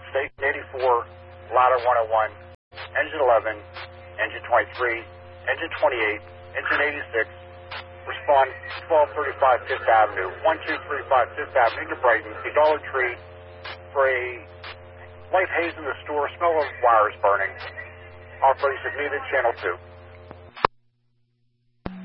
Station 84, ladder 101, engine 11, engine 23, engine 28, engine 86. Respond 1235 Fifth Avenue, 1235 Fifth Avenue to Brighton, the Dollar Tree, for a light haze in the store, smell of wires burning. Operators have needed channel 2.